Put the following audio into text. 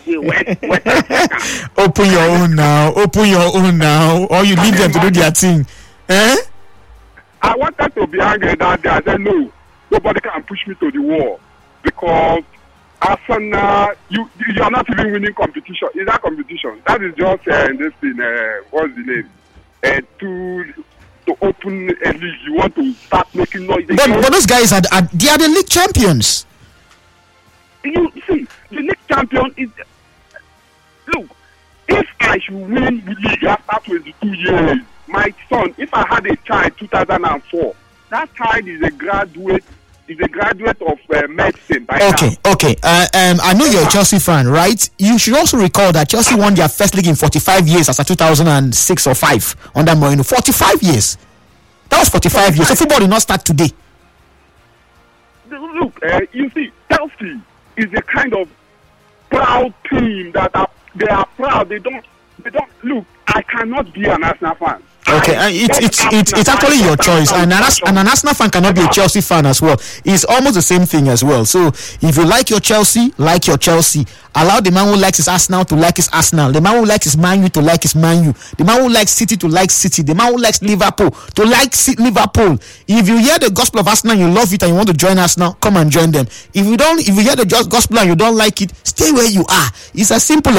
Open your own now. Or you leave them to do their thing. Eh? I wanted to be angry that day. I said, no, nobody can push me to the wall. Because Arsenal, you are not even winning competition. Is that competition? That is just this thing, what's the name? To open a league, you want to start making noise. But those guys they are the league champions. You see, the league champion is. Look, if I should win the league after 22 years, my son, if I had a child 2004, that child is a graduate. Is a graduate of medicine. Okay. I know you're a Chelsea fan, right? You should also recall that Chelsea won their first league in 45 years as a 2006 or 5 under Mourinho. 45 years. That was 45 years. So football did not start today. Look, you see, Chelsea is a kind of proud team they are proud. They don't look. I cannot be an Arsenal fan. Okay, it's actually your choice, and an Arsenal fan cannot be a Chelsea fan as well. It's almost the same thing as well. So if you like your Chelsea, like your Chelsea. Allow the man who likes his Arsenal to like his Arsenal. The man who likes his Man U to like his Man U. The man who likes City to like City. The man who likes Liverpool to like Liverpool. If you hear the gospel of Arsenal, you love it and you want to join Arsenal, come and join them. If you hear the gospel and you don't like it, stay where you are. It's as simple